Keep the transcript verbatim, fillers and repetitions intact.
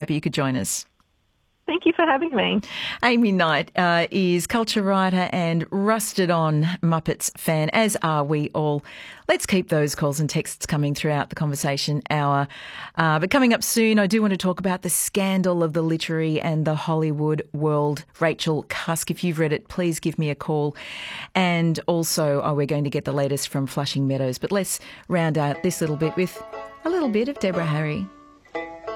Happy you could join us. Thank you for having me. Amy Knight uh, is culture writer and rusted-on Muppets fan, as are we all. Let's keep those calls and texts coming throughout the conversation hour. Uh, but coming up soon, I do want to talk about the scandal of the literary and the Hollywood world. Rachel Cusk, if you've read it, please give me a call. And also, oh, we're going to get the latest from Flushing Meadows. But let's round out this little bit with a little bit of Deborah Harry.